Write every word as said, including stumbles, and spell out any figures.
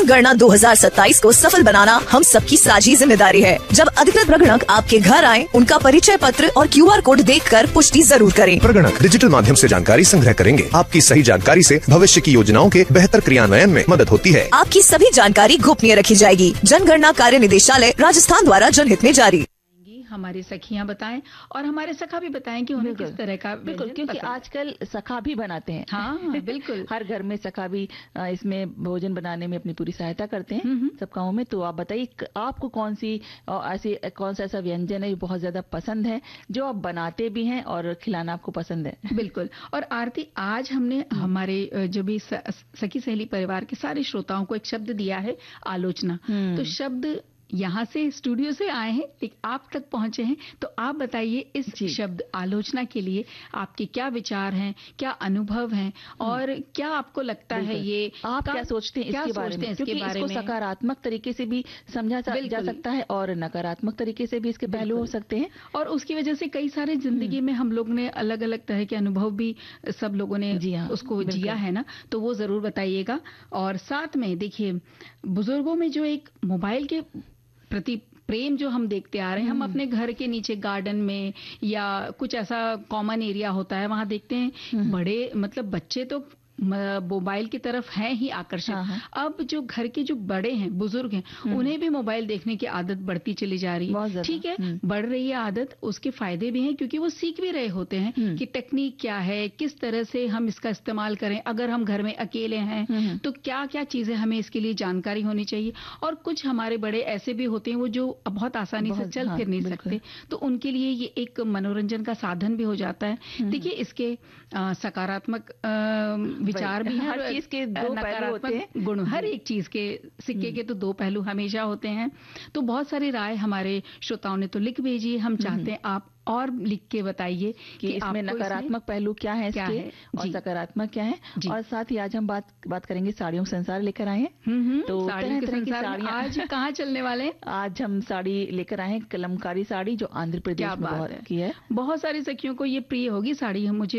जनगणना दो हजार सत्ताईस को सफल बनाना हम सबकी साझी जिम्मेदारी है। जब अधिकृत प्रगणक आपके घर आए, उनका परिचय पत्र और क्यू आर कोड देखकर पुष्टि जरूर करें। प्रगणक डिजिटल माध्यम से जानकारी संग्रह करेंगे। आपकी सही जानकारी से भविष्य की योजनाओं के बेहतर क्रियान्वयन में मदद होती है। आपकी सभी जानकारी गोपनीय रखी जाएगी। जनगणना कार्य निदेशालय राजस्थान द्वारा जनहित में जारी। हमारी सखियां बताएं और हमारे सखा भी बताएं कि उन्हें किस तरह का बिल्कुल, क्योंकि आजकल सखा भी बनाते हैं। हाँ बिल्कुल हर घर में सखा भी इसमें भोजन बनाने में अपनी पूरी सहायता करते हैं सब कामों में। तो आप बताइए आपको कौन सी ऐसी कौन सा ऐसा व्यंजन है जो बहुत ज्यादा पसंद है, जो आप बनाते भी हैं और खिलाना आपको पसंद है? बिल्कुल। और आरती, आज हमने हमारे जो भी सखी सहेली परिवार के सारे श्रोताओं को एक शब्द दिया है, आलोचना। तो शब्द यहाँ से स्टूडियो से आए हैं लेकिन आप तक पहुंचे हैं, तो आप बताइए इस शब्द आलोचना के लिए आपके क्या विचार हैं, क्या अनुभव हैं और क्या आपको लगता है ये आप क्या सोचते हैं इसके बारे में? क्योंकि इसको सकारात्मक तरीके से भी समझा जा सकता है और नकारात्मक तरीके से भी इसके पहलू हो सकते हैं, और उसकी वजह से कई सारे जिंदगी में हम लोग ने अलग अलग तरह के अनुभव भी सब लोगों ने जी हाँ, उसको जिया है ना, तो वो जरूर बताइएगा। और साथ में देखिए, बुजुर्गों में जो एक मोबाइल के प्रति प्रेम जो हम देखते आ रहे हैं, हम अपने घर के नीचे गार्डन में या कुछ ऐसा कॉमन एरिया होता है, वहां देखते हैं बड़े मतलब बच्चे तो मोबाइल की तरफ हैं ही आकर्षित। हाँ हाँ। अब जो घर के जो बड़े हैं, बुजुर्ग हैं, उन्हें भी मोबाइल देखने की आदत बढ़ती चली जा रही है। ठीक है, बढ़ रही है आदत, उसके फायदे भी हैं क्योंकि वो सीख भी रहे होते हैं कि टेक्निक क्या है, किस तरह से हम इसका इस्तेमाल करें। अगर हम घर में अकेले हैं तो क्या क्या चीजें हमें इसके लिए जानकारी होनी चाहिए। और कुछ हमारे बड़े ऐसे भी होते हैं वो जो बहुत आसानी से चल हाँ, फिर नहीं सकते, तो उनके लिए ये एक मनोरंजन का साधन भी हो जाता है। देखिए, इसके सकारात्मक विचार भी हैं, हर चीज के दो पहलू होते हैं, गुण, हर एक चीज के सिक्के के तो दो पहलू हमेशा होते हैं। तो बहुत सारी राय हमारे श्रोताओं ने तो लिख भेजी, हम चाहते हैं आप और लिख के बताइए कि, कि इसमें नकारात्मक पहलू क्या है इसके क्या है? और सकारात्मक क्या है। और साथ ही आज हम बात बात करेंगे साड़ियों के संसार लेकर आए हैं। तो तरह तरह की साड़ियां आज कहाँ चलने वाले हैं? आज हम साड़ी लेकर आए हैं, कलमकारी साड़ी, जो आंध्र प्रदेश में बहुत की है। बहुत सारी सखियों को ये प्रिय होगी साड़ी। मुझे